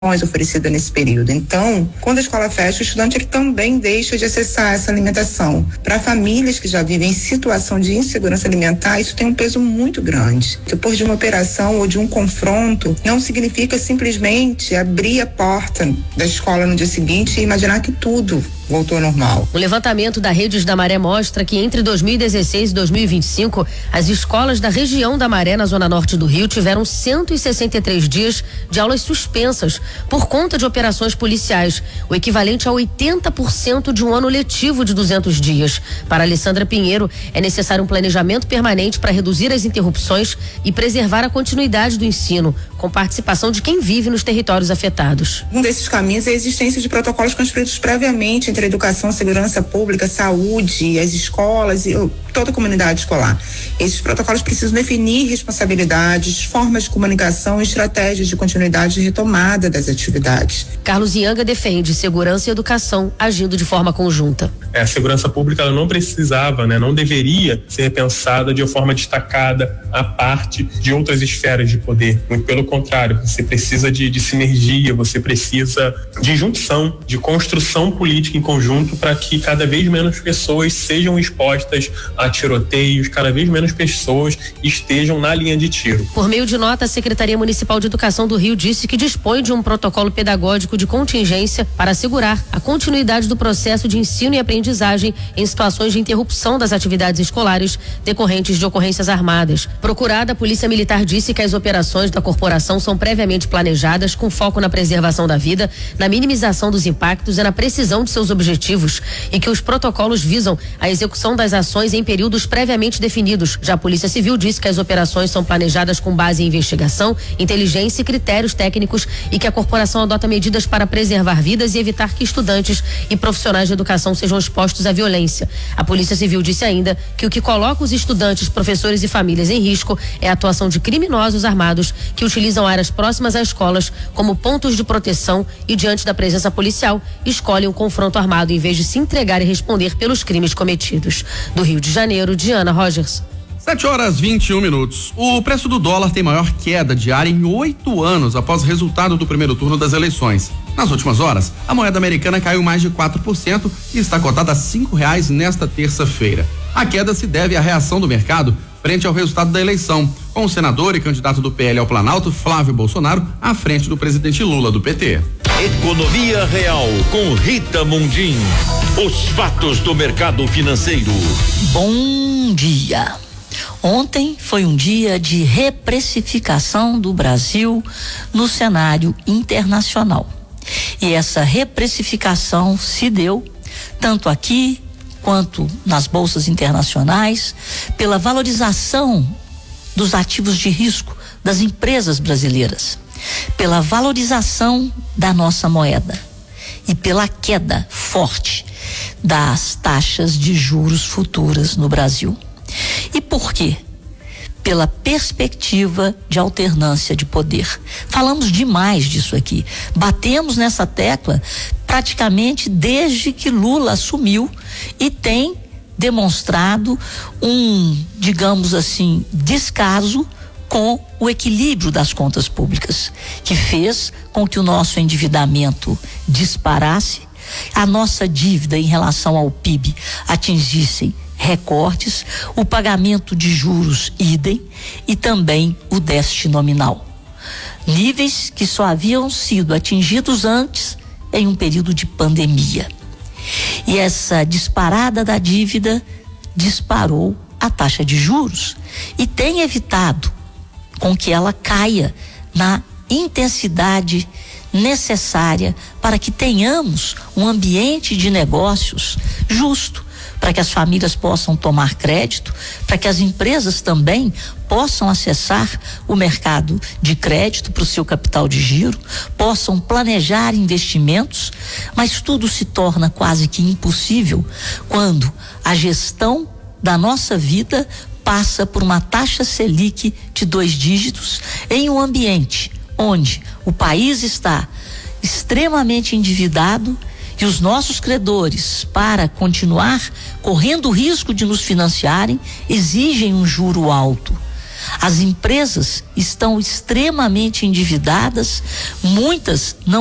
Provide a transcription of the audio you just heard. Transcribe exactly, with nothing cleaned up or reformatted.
oferecida nesse período. Então, quando a escola fecha, o estudante ele também deixa de acessar essa alimentação. Para famílias que já vivem em situação de insegurança alimentar, isso tem um peso muito grande. Depois de uma operação ou de um confronto, não significa simplesmente abrir a porta da escola no dia seguinte e imaginar que tudo voltou ao normal. O levantamento da Redes da Maré mostra que entre dois mil e dezesseis e dois mil e vinte e cinco, as escolas da região da Maré, na zona norte do Rio, tiveram cento e sessenta e três dias de aulas suspensas por conta de operações policiais, o equivalente a oitenta por cento de um ano letivo de duzentos dias. Para Alessandra Pinheiro, é necessário um planejamento permanente para reduzir as interrupções e preservar a continuidade do ensino, com participação de quem vive nos territórios afetados. Um desses caminhos é a existência de protocolos construídos previamente entre a educação, segurança pública, saúde, as escolas e toda a comunidade escolar. Esses protocolos precisam definir responsabilidades, formas de comunicação e estratégias de continuidade e retomada das atividades. Carlos Ianga defende segurança e educação agindo de forma conjunta. A segurança pública ela não precisava, né, não deveria ser pensada de uma forma destacada à parte de outras esferas de poder. Muito pelo contrário, você precisa de, de sinergia, você precisa de junção, de construção política em conjunto para que cada vez menos pessoas sejam expostas a tiroteios, cada vez menos pessoas estejam na linha de tiro. Por meio de nota, a Secretaria Municipal de Educação do Rio disse que dispõe de um protocolo pedagógico de contingência para assegurar a continuidade do processo de ensino e aprendizagem em situações de interrupção das atividades escolares decorrentes de ocorrências armadas. Procurada, a Polícia Militar disse que as operações da corporação são previamente planejadas com foco na preservação da vida, na minimização dos impactos e na precisão de seus objetivos, e que os protocolos visam a execução das ações em períodos previamente definidos. Já a Polícia Civil disse que as operações são planejadas com base em investigação, inteligência e critérios técnicos, e que a corporação adota medidas para preservar vidas e evitar que estudantes e profissionais de educação sejam expostos à violência. A Polícia Civil disse ainda que o que coloca os estudantes, professores e famílias em risco é a atuação de criminosos armados que utilizam áreas próximas a escolas como pontos de proteção e, diante da presença policial, escolhem um confronto armado em vez de se entregar e responder pelos crimes cometidos. Do Rio de Janeiro, Diana Rogers. sete horas e vinte e um minutos. O preço do dólar tem maior queda diária em oito anos após o resultado do primeiro turno das eleições. Nas últimas horas, a moeda americana caiu mais de quatro por cento e está cotada a cinco reais nesta terça-feira. A queda se deve à reação do mercado frente ao resultado da eleição, com o senador e candidato do P L ao Planalto, Flávio Bolsonaro, à frente do presidente Lula do P T. Economia Real com Rita Mundim. Os fatos do mercado financeiro. Bom dia. Ontem foi um dia de reprecificação do Brasil no cenário internacional. E essa reprecificação se deu tanto aqui quanto nas bolsas internacionais pela valorização dos ativos de risco das empresas brasileiras, pela valorização da nossa moeda e pela queda forte das taxas de juros futuras no Brasil. E por quê? Pela perspectiva de alternância de poder. Falamos demais disso aqui. Batemos nessa tecla praticamente desde que Lula assumiu e tem demonstrado um, digamos assim, descaso com o equilíbrio das contas públicas, que fez com que o nosso endividamento disparasse, a nossa dívida em relação ao P I B atingissem recortes, o pagamento de juros idem e também o déficit nominal. Níveis que só haviam sido atingidos antes em um período de pandemia. E essa disparada da dívida disparou a taxa de juros e tem evitado com que ela caia na intensidade necessária para que tenhamos um ambiente de negócios justo, para que as famílias possam tomar crédito, para que as empresas também possam acessar o mercado de crédito para o seu capital de giro, possam planejar investimentos, mas tudo se torna quase que impossível quando a gestão da nossa vida passa por uma taxa Selic de dois dígitos em um ambiente onde o país está extremamente endividado e os nossos credores, para continuar correndo o risco de nos financiarem, exigem um juro alto. As empresas estão extremamente endividadas, muitas não